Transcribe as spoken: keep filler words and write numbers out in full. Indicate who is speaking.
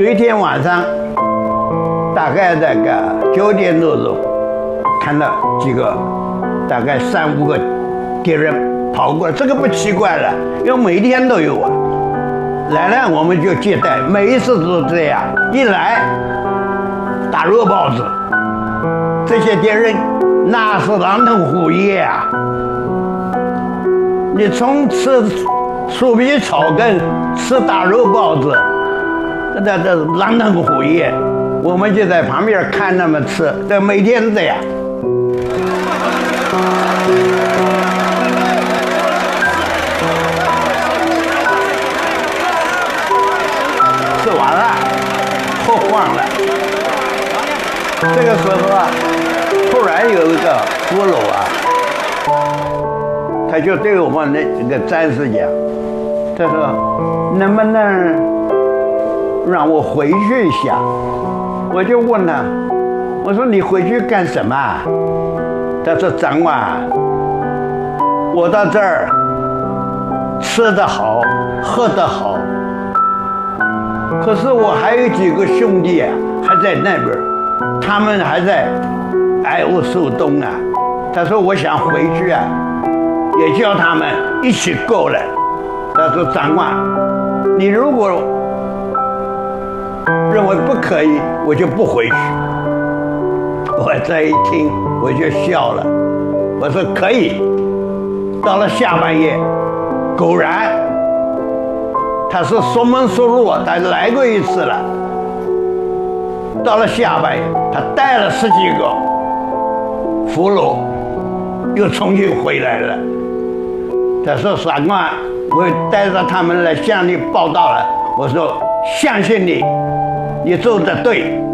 Speaker 1: 有一天晚上，大概那个九点多钟，看到几个大概三五个敌人跑过来，这个不奇怪了，因为每天都有啊。来了我们就接待，每一次都这样，一来打肉包子，这些敌人那是狼吞虎咽啊！你从吃酥皮草根吃大肉包子，这这狼吞虎咽，我们就在旁边看他们吃，这每天这样。吃完了，喝光了。这个时候啊，突然有一个俘虏啊，他就对我们那这个战士讲，他说能不能让我回去一下？我就问他，我说你回去干什么？他说长官，我到这儿吃得好，喝得好。可是我还有几个兄弟啊，还在那边，他们还在挨饿受冻啊。他说我想回去啊，也叫他们一起过来。他说长官，你如果认为不可以，我就不回去。我这一听我就笑了，我说可以。到了下半夜，果然。他是说门说路啊，他来过一次了。到了下半夜，他带了十几个俘虏，又重新回来了。他说：“长官，我带着他们来向你报道了。”我说：“相信你，你做得对。”